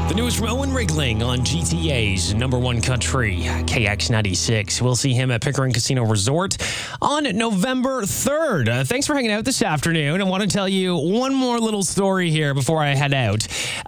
The news from Owen Rigling on GTA's number one country, KX96. We'll see him at Pickering Casino Resort on November 3rd. Thanks for hanging out this afternoon. I want to tell you one more little story here before I head out.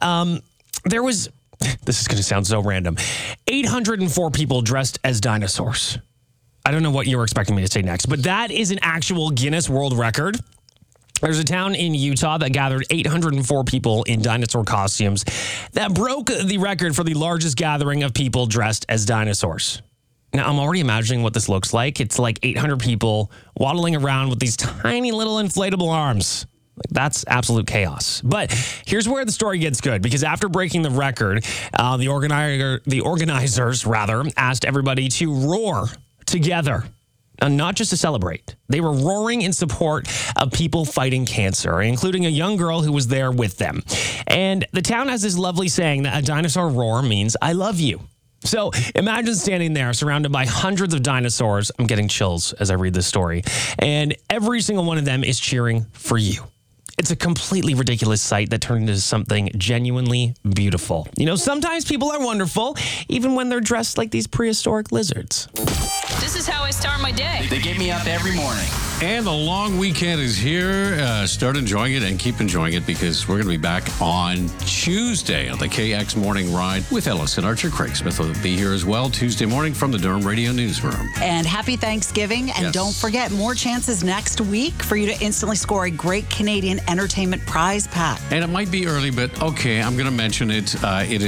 This is going to sound so random, 804 people dressed as dinosaurs. I don't know what you were expecting me to say next, but that is an actual Guinness World Record. There's a town in Utah that gathered 804 people in dinosaur costumes that broke the record for the largest gathering of people dressed as dinosaurs. Now, I'm already imagining what this looks like. It's like 800 people waddling around with these tiny little inflatable arms. That's absolute chaos. But here's where the story gets good, because after breaking the record, the organizers asked everybody to roar together. And not just to celebrate. They were roaring in support of people fighting cancer, including a young girl who was there with them. And the town has this lovely saying that a dinosaur roar means I love you. So imagine standing there surrounded by hundreds of dinosaurs. I'm getting chills as I read this story. And every single one of them is cheering for you. It's a completely ridiculous sight that turned into something genuinely beautiful. You know, sometimes people are wonderful, even when they're dressed like these prehistoric lizards. This is how I start my day. They get me up every morning. And the long weekend is here. Start enjoying it and keep enjoying it, because we're going to be back on Tuesday on the KX Morning Ride with Ellison Archer. Craig Smith will be here as well Tuesday morning from the Durham Radio Newsroom. And happy Thanksgiving. And don't forget, more chances next week for you to instantly score a great Canadian entertainment prize pack. And it might be early, but okay, I'm going to mention it. It